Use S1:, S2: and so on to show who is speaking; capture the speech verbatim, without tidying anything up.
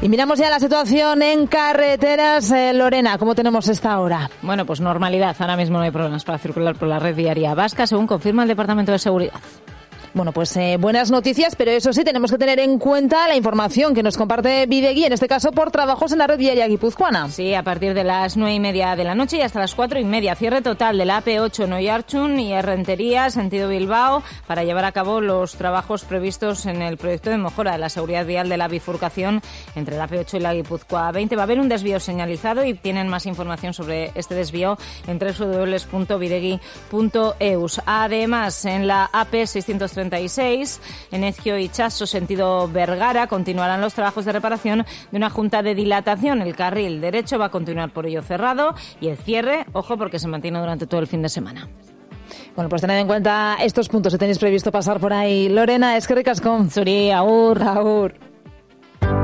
S1: Y miramos ya la situación en carreteras. Eh, Lorena, ¿cómo tenemos esta hora?
S2: Bueno, pues normalidad. Ahora mismo no hay problemas para circular por la red viaria vasca, según confirma el Departamento de Seguridad.
S1: Bueno, pues eh, buenas noticias, pero eso sí, tenemos que tener en cuenta la información que nos comparte Bidegui, en este caso por trabajos en la red viaria guipuzcoana.
S2: Sí, a partir de las nueve y media de la noche y hasta las cuatro y media. Cierre total de la A P ocho Noyarchun y Errentería, sentido Bilbao, para llevar a cabo los trabajos previstos en el proyecto de mejora de la seguridad vial de la bifurcación entre la A P ocho y la Guipúzcoa veinte. Va a haber un desvío señalizado y tienen más información sobre este desvío en doble u doble u doble u punto bidegui punto e u. Además, en la A P seiscientos treinta y seis, en Ezkio y Chaso, sentido Vergara, continuarán los trabajos de reparación de una junta de dilatación. El carril derecho va a continuar por ello cerrado y el cierre, ojo, porque se mantiene durante todo el fin de semana.
S1: Bueno, pues tened en cuenta estos puntos que tenéis previsto pasar por ahí. Lorena, eskerrik asko.
S2: Zuri, agur.
S1: Agur.